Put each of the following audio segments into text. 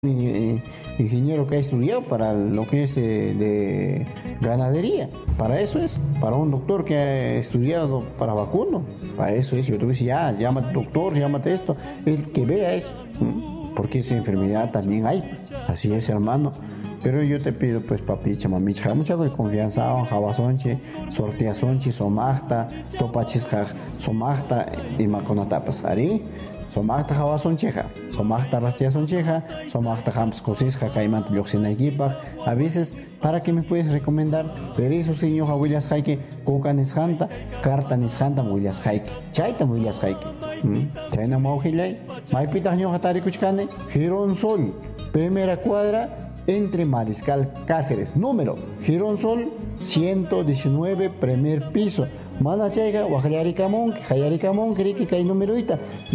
ingeniero que ha estudiado para lo que es de ganadería. Para eso es. Para un doctor que ha estudiado para vacuno. Para eso es. Yo te voy a decir, ya, llámate doctor, llámate esto. El que vea eso. Porque esa enfermedad también hay. Así es, hermano. Pero yo te pido, pues, papicha, mamicha, mucha confianza, jabasonche, sorteasonche, somachta, topachisja, somachta y maconatapas. ¿Ari? Somachta jabasoncheja, somachta rastiasoncheja, somachta jams cosisja, caimant yoxinaikipa. A veces, ¿para qué me puedes recomendar? Pero eso, señor, Willias Jaike, coca nishanta, carta nishanta, Willias Jaike, chaita Willias Jaike. Chaina maujilay, maipita ñoja tarikuchkane, Gironsol, primera cuadra, entre Mariscal Cáceres, número Gironsol 119, primer piso. Manachaiga, Guajayarikamón, Jayarikamón, Kiriki, Kay numeroita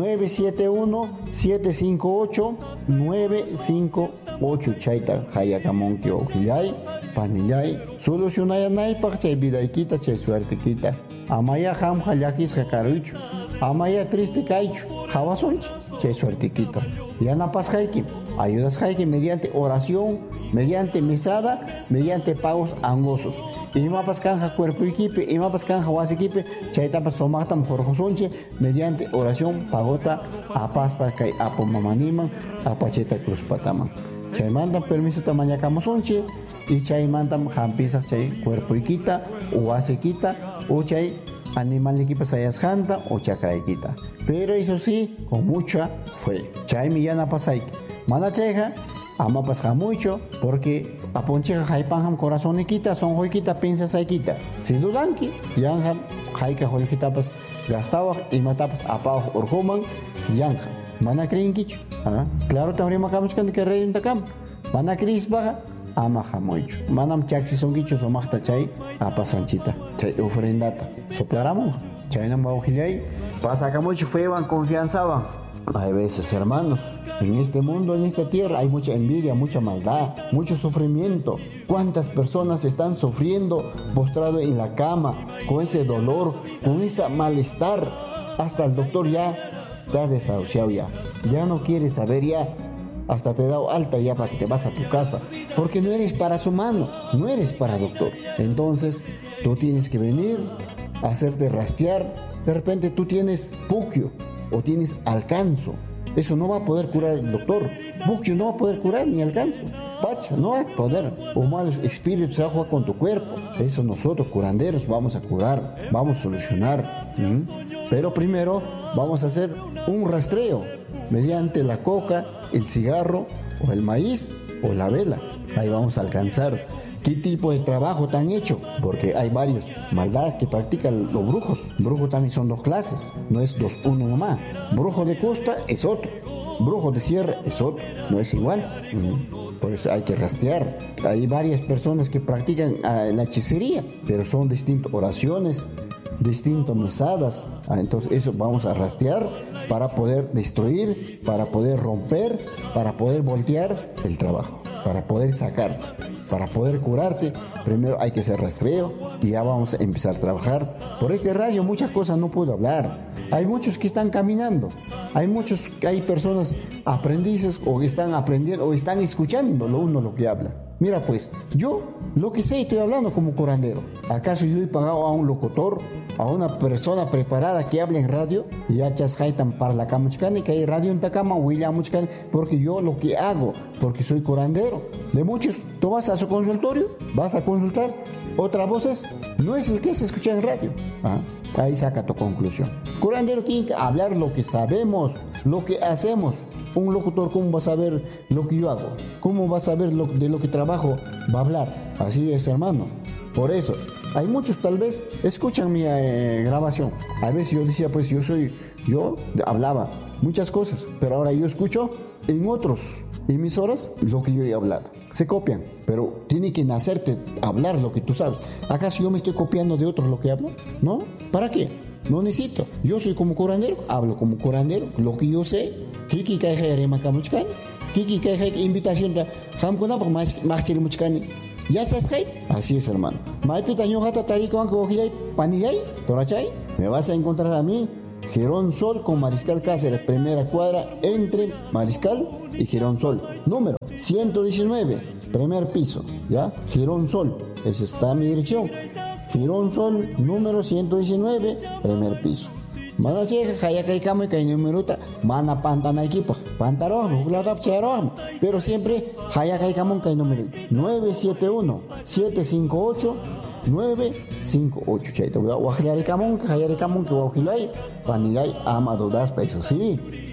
971-758-958. Chaita, Jayakamón, que ojillay, panillay, solucionayanay, chay vidaykita, chay suertequita. Amaya ham, hayakis, jakarucho. Amaya triste kaicho, jabasonch, chay suertequita. Yana pasjaikim. Ayudas Jaike mediante oración, mediante mesada, mediante pagos angosos. Imapas canja cuerpo equipe, imapas canja wasiquipe, chaitapas somatam jorjosonche, mediante oración, pagota, apaspa kai apomamaniman, apacheta cruz pataman. Chay mandan permiso tamañacamosonche, y chay mandan jampisas chay cuerpo equita, uasequita, o chay animal equipa sayas janta, o chacraiquita. Pero eso sí, con mucha fe. Chay millana pasaik. Manacheja, ama pasja mucho, porque aponcheja jaipanjam corazón quita, son hoikita, piensa saikita. Si dudanki, yanjam, jaika hoikitapas, gastawa y matapas apajo orjoman, yanjam. Mana creen kicho, claro, también macamuscan que rey en tacam. Mana cris baja, ama jamucho. Manam chaxi son kicho, somachta chay, apasanchita, chay ofrendata. Soplaramos, chay no maujilay, pasa camucho feban, confianzaban. Hay veces, hermanos, en este mundo, en esta tierra, hay mucha envidia, mucha maldad, mucho sufrimiento. ¿Cuántas personas están sufriendo postrado en la cama, con ese dolor, con ese malestar? Hasta el doctor ya está desahuciado ya no quiere saber ya, hasta te da alta ya para que te vas a tu casa, porque no eres para su mano, no eres para doctor. Entonces, tú tienes que venir, hacerte rastrear, de repente tú tienes puquio, o tienes alcanzo. Eso no va a poder curar el doctor. Buquio no va a poder curar ni alcanzo. Pacha, no va a poder. O malos espíritus se va a jugar con tu cuerpo. Eso nosotros, curanderos, vamos a curar, vamos a solucionar. Pero primero vamos a hacer un rastreo mediante la coca, el cigarro, o el maíz, o la vela. Ahí vamos a alcanzar qué tipo de trabajo te han hecho, porque hay varios maldad que practican los brujos. Brujos también son dos clases, no es uno nomás. Brujo de costa es otro, brujo de sierra es otro, no es igual. Por eso hay que rastrear. Hay varias personas que practican la hechicería, pero son distintas oraciones, distintas mesadas. Entonces eso vamos a rastrear para poder destruir, para poder romper, para poder voltear el trabajo, para poder sacar. Para poder curarte, primero hay que hacer rastreo y ya vamos a empezar a trabajar. Por este radio muchas cosas no puedo hablar. Hay muchos que están caminando, hay personas aprendices o que están aprendiendo o están escuchando lo que habla. Mira pues, yo lo que sé estoy hablando como curandero. ¿Acaso yo he pagado a un locutor, a una persona preparada que hable en radio? Ya chasjaitan para la camuchcane, que hay radio en Tacama, William Muchcane, porque yo lo que hago, porque soy curandero. De muchos, tú vas a su consultorio, vas a consultar, otras voces, no es el que se escucha en radio. Ahí saca tu conclusión. Curandero tiene que hablar lo que sabemos, lo que hacemos. Un locutor, ¿cómo va a saber lo que yo hago? ¿Cómo va a saber de lo que trabajo? Va a hablar. Así es, hermano. Por eso, hay muchos tal vez escuchan mi grabación. A veces yo decía, pues yo hablaba muchas cosas, pero ahora yo escucho en otros emisoras lo que yo he hablado. Se copian, pero tiene que nacerte hablar lo que tú sabes. ¿Acaso yo me estoy copiando de otros lo que hablo? ¿No? ¿Para qué? No necesito. Yo soy como curandero, hablo como curandero, lo que yo sé. Kiki kai jere makamuchkan, kiki kai invitación de hamkuna por más muchkani. ¿Ya chaskai? Así es, hermano. Maipita ñojata tariko anko ojillay panillay, torachay. Me vas a encontrar a mí, Gironsol con Mariscal Cáceres, primera cuadra entre Mariscal y Gironsol. Número 119, primer piso, ¿ya? Gironsol, esa está mi dirección. Gironsol, número 119, primer piso. Mana cheja, haya caicamo y cae numeruta, mana pantana equipo, pantarón, pero siempre haya caicamo cae número 971 758 958. Chaito, Wajari Camón, que Wajilay, Panilay, Amado Das Pesos, sí.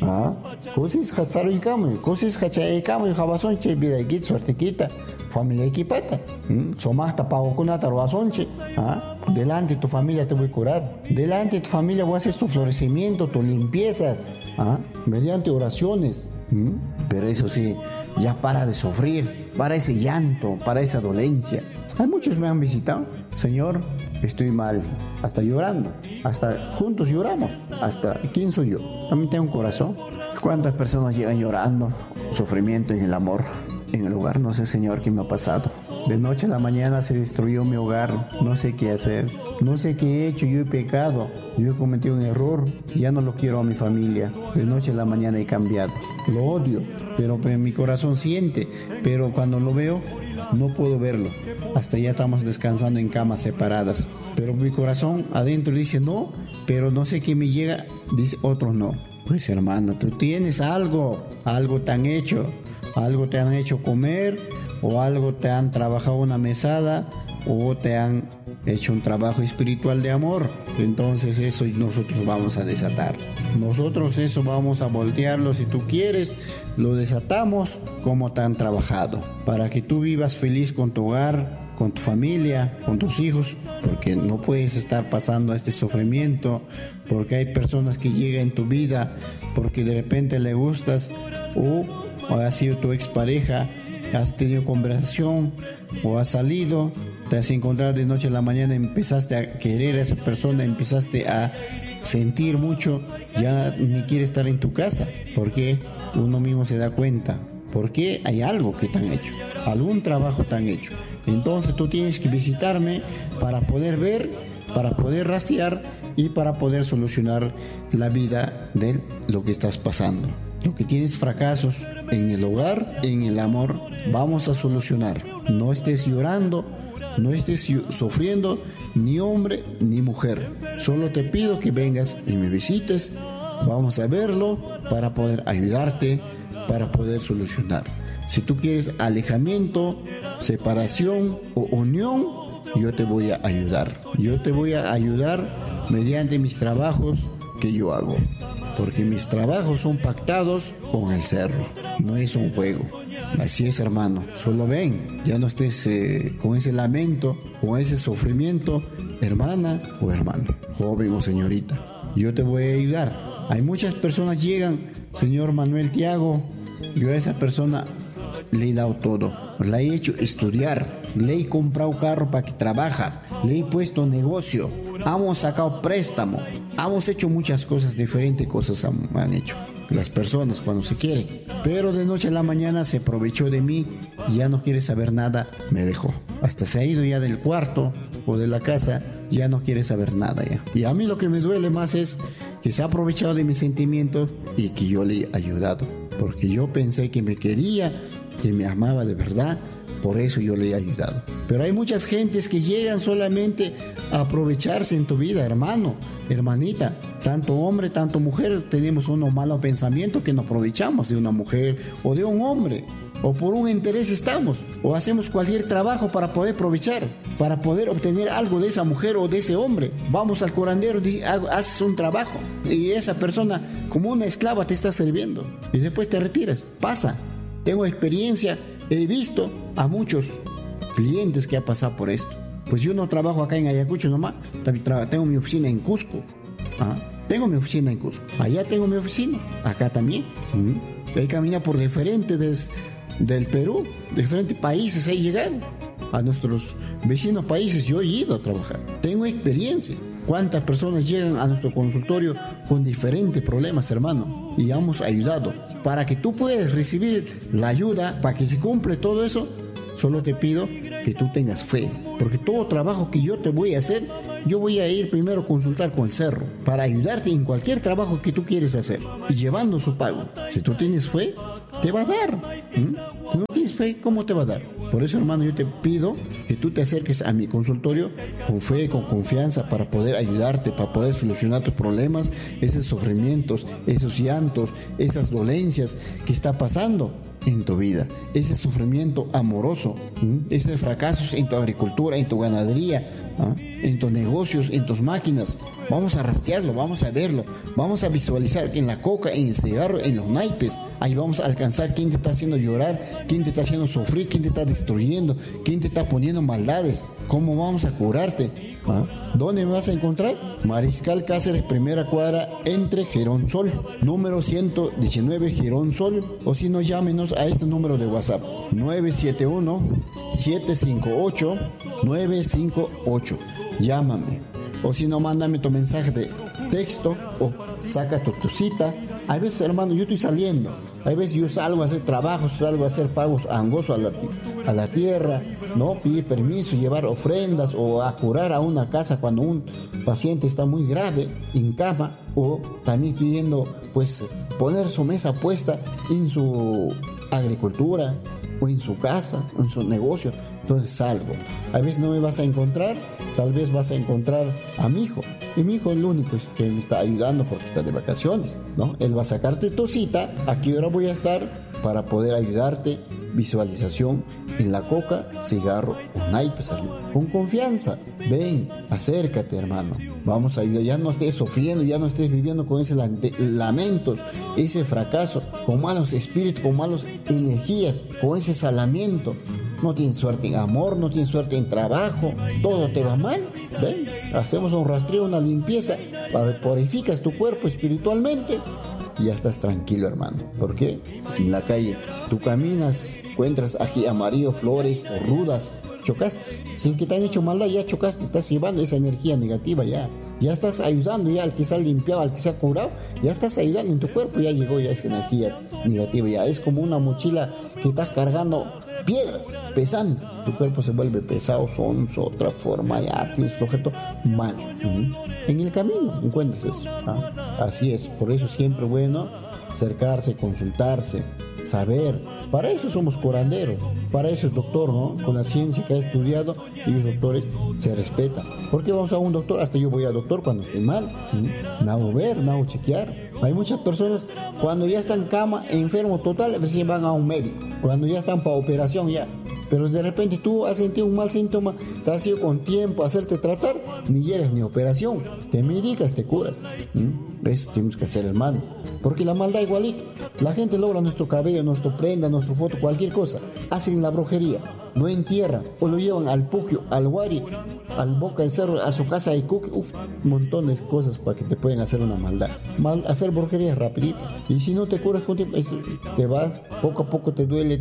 Cosis Hatsari Camo, Cosis Hachay Camo y Jabasonche, vida y suertequita, familia equipata. Somasta pago con Ataruazonche. Delante de tu familia te voy a curar. Delante de tu familia voy a hacer tu florecimiento, tus limpiezas. Mediante oraciones. Pero eso sí, ya para de sufrir, para ese llanto, para esa dolencia. Hay muchos me han visitado. Señor, estoy mal, hasta llorando, hasta juntos lloramos, hasta ¿quién soy yo? También tengo un corazón. ¿Cuántas personas llegan llorando? Sufrimiento en el amor, en el hogar. No sé, Señor, qué me ha pasado. De noche a la mañana se destruyó mi hogar, no sé qué hacer, no sé qué he hecho, yo he pecado, yo he cometido un error, ya no lo quiero a mi familia. De noche a la mañana he cambiado, lo odio, pero mi corazón siente, pero cuando lo veo, no puedo verlo. Hasta ya estamos descansando en camas separadas. Pero mi corazón adentro dice no, pero no sé qué me llega, dice otro no. Pues hermano, tú tienes algo te han hecho, algo te han hecho comer, o algo te han trabajado una mesada, o te han hecho un trabajo espiritual de amor. Entonces eso nosotros vamos a desatar. Nosotros eso vamos a voltearlo, si tú quieres, lo desatamos como te han trabajado, para que tú vivas feliz con tu hogar, con tu familia, con tus hijos, porque no puedes estar pasando este sufrimiento, porque hay personas que llegan en tu vida porque de repente le gustas, o ha sido tu expareja, has tenido conversación, o has salido, te has encontrado de noche a la mañana, empezaste a querer a esa persona, empezaste a sentir mucho, ya ni quiere estar en tu casa, porque uno mismo se da cuenta, porque hay algo que te han hecho, algún trabajo te han hecho. Entonces tú tienes que visitarme para poder ver, para poder rastrear y para poder solucionar la vida de lo que estás pasando. Lo que tienes fracasos en el hogar, en el amor, vamos a solucionar. No estés llorando, no estés sufriendo, ni hombre ni mujer. Solo te pido que vengas y me visites. Vamos a verlo para poder ayudarte, para poder solucionar. Si tú quieres alejamiento, separación o unión, yo te voy a ayudar. Yo te voy a ayudar mediante mis trabajos que yo hago. Porque mis trabajos son pactados con el cerro. No es un juego. Así es, hermano. Solo ven. Ya no estés con ese lamento, con ese sufrimiento, hermana o hermano, joven o señorita. Yo te voy a ayudar. Hay muchas personas llegan, señor Manuel Tiago, yo a esa persona le he dado todo. La he hecho estudiar. Le he comprado carro para que trabaja. Le he puesto negocio. Hemos sacado préstamo. Hemos hecho muchas cosas, diferentes cosas han hecho las personas cuando se quieren. Pero de noche a la mañana se aprovechó de mí y ya no quiere saber nada, me dejó. Hasta se ha ido ya del cuarto o de la casa, ya no quiere saber nada ya. Y a mí lo que me duele más es que se ha aprovechado de mis sentimientos y que yo le he ayudado. Porque yo pensé que me quería, que me amaba de verdad. Por eso yo le he ayudado. Pero hay muchas gentes que llegan solamente a aprovecharse en tu vida, hermano, hermanita. Tanto hombre, tanto mujer, tenemos un malo pensamiento que nos aprovechamos de una mujer o de un hombre. O por un interés estamos. O hacemos cualquier trabajo para poder aprovechar, para poder obtener algo de esa mujer o de ese hombre. Vamos al curandero, haces un trabajo. Y esa persona, como una esclava, te está sirviendo. Y después te retiras. Pasa. Tengo experiencia. He visto a muchos clientes que han pasado por esto. Pues yo no trabajo acá en Ayacucho nomás, tengo mi oficina en Cusco. Tengo mi oficina en Cusco. Allá tengo mi oficina, acá también. He caminado por diferentes del Perú, diferentes países, he llegado a nuestros vecinos países. Yo he ido a trabajar, tengo experiencia. ¿Cuántas personas llegan a nuestro consultorio con diferentes problemas, hermano? Y hemos ayudado. Para que tú puedas recibir la ayuda, para que se cumple todo eso, solo te pido que tú tengas fe. Porque todo trabajo que yo te voy a hacer, yo voy a ir primero a consultar con el cerro, para ayudarte en cualquier trabajo que tú quieres hacer, y llevando su pago. Si tú tienes fe, te va a dar. Si no tienes fe, ¿cómo te va a dar? Por eso, hermano, yo te pido que tú te acerques a mi consultorio con fe, con confianza, para poder ayudarte, para poder solucionar tus problemas, esos sufrimientos, esos llantos, esas dolencias que está pasando en tu vida, ese sufrimiento amoroso, esos fracasos en tu agricultura, en tu ganadería, en tus negocios, en tus máquinas. Vamos a rastrearlo, vamos a verlo, vamos a visualizar en la coca, en el cigarro, en los naipes. Ahí vamos a alcanzar quién te está haciendo llorar, quién te está haciendo sufrir, quién te está destruyendo, quién te está poniendo maldades. ¿Cómo vamos a curarte? ¿Dónde me vas a encontrar? Mariscal Cáceres, primera cuadra, entre Girón Sol, número 119 Girón Sol, o si no, llámenos a este número de WhatsApp, 971-758-958. Llámame. O si no, mándame tu mensaje de texto o saca tu cita. A veces, hermano, yo estoy saliendo. A veces yo salgo a hacer trabajos, salgo a hacer pagos angosos a la tierra, ¿no? Pide permiso, llevar ofrendas o a curar a una casa cuando un paciente está muy grave en cama, o también pidiendo, pues, poner su mesa puesta en su agricultura o en su casa, o en su negocio. Entonces salgo. A veces no me vas a encontrar, tal vez vas a encontrar a mi hijo. Y mi hijo es el único que me está ayudando porque está de vacaciones, ¿no? Él va a sacarte tu cita, a qué hora voy a estar para poder ayudarte. Visualización en la coca, cigarro o naipes, con confianza. Ven, acércate, hermano. Vamos a ayudar. Ya no estés sufriendo, ya no estés viviendo con esos lamentos, ese fracaso, con malos espíritus, con malas energías, con ese salamiento. No tienes suerte en amor, no tienes suerte en trabajo, todo te va mal. Ven, hacemos un rastreo, una limpieza, purificas tu cuerpo espiritualmente y ya estás tranquilo, hermano. ¿Por qué? En la calle tú caminas, encuentras ají amarillo, flores o rudas, chocaste. Sin que te han hecho maldad, ya chocaste, estás llevando esa energía negativa ya. Ya estás ayudando ya al que se ha limpiado, al que se ha curado, ya estás ayudando en tu cuerpo, ya llegó ya esa energía negativa, ya es como una mochila que estás cargando piedras, pesando. Tu cuerpo se vuelve pesado, sonso, otra forma, ya tienes flojito, mal. En el camino encuentras eso. Así es, por eso siempre bueno acercarse, consultarse, saber. Para eso somos curanderos, para eso es doctor, ¿no? Con la ciencia que ha estudiado, y los doctores se respetan. ¿Por qué vamos a un doctor? Hasta yo voy al doctor cuando estoy mal. Me hago ver, me hago chequear. Hay muchas personas cuando ya están en cama, enfermo total, recién van a un médico. Cuando ya están para operación ya. Pero de repente tú has sentido un mal síntoma, te has ido con tiempo a hacerte tratar, ni llegas ni a operación. Te medicas, te curas. Eso tenemos que hacer, hermano. Porque la maldad igualito. La gente logra nuestro cabello, nuestra prenda, nuestra foto, cualquier cosa. Hacen la brujería, lo entierran o lo llevan al Puquio, al Huari, al Boca del Cerro, a su casa de Cuque. Un montón de cosas para que te pueden hacer una maldad. Hacer brujería es rapidito. Y si no te curas con tiempo, te vas, poco a poco te duele.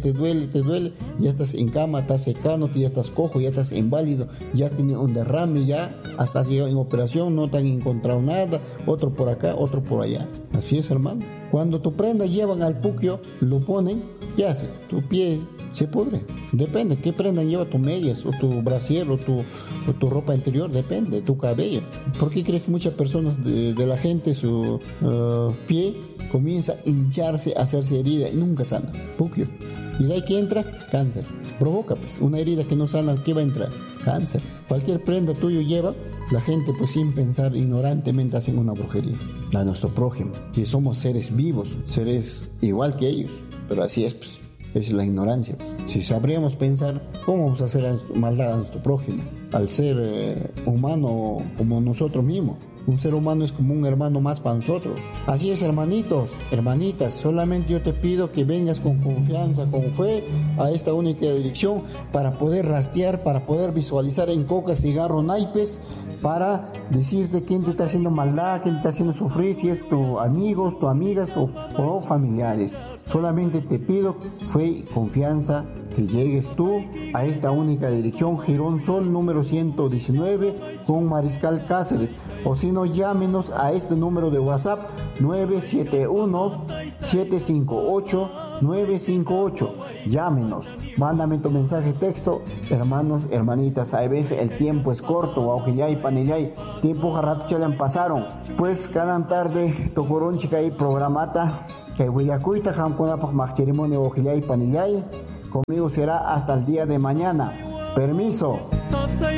Ya estás en cama, estás secando, ya estás cojo, ya estás inválido, ya has tenido un derrame, ya hasta has llegado en operación, no te han encontrado nada, otro por acá, otro por allá. Así es, hermano. Cuando tu prenda llevan al Puquio, lo ponen, ¿qué hace? Tu pie se pudre. Depende, ¿qué prenda lleva tu medias, o tu brasier, o tu ropa interior? Depende, tu cabello. ¿Por qué crees que muchas personas de la gente, su pie comienza a hincharse, a hacerse herida y nunca sana? Puquio. Y de ahí que entra, cáncer. Provoca pues una herida que no sana, ¿qué va a entrar? Cáncer. Cualquier prenda tuyo lleva, la gente pues sin pensar, ignorantemente hacen una brujería a nuestro prójimo, que somos seres vivos, seres igual que ellos, pero así es pues. Es la ignorancia. Pues. Si sabríamos pensar, ¿cómo vamos a hacer maldad a nuestro prójimo? Al ser humano como nosotros mismos. Un ser humano es como un hermano más para nosotros. Así es, hermanitos, hermanitas. Solamente yo te pido que vengas con confianza, con fe a esta única dirección para poder rastrear, para poder visualizar en coca, cigarro, naipes, para decirte quién te está haciendo maldad, quién te está haciendo sufrir, si es tu amigos, tu amigas o familiares. Solamente te pido fe y confianza, que llegues tú a esta única dirección, Girón Sol número 119 con Mariscal Cáceres. O si no, llámenos a este número de WhatsApp 971-758-958. Llámenos, mándame tu mensaje texto. Hermanos, hermanitas, a veces el tiempo es corto, aujillay, panillay, tiempo rato chalan pasaron. Pues cada tarde, tocoron chica y programata Que willakuyta hamkunapaq maqchirimunmi uqllay panillay. Conmigo será hasta el día de mañana. Permiso.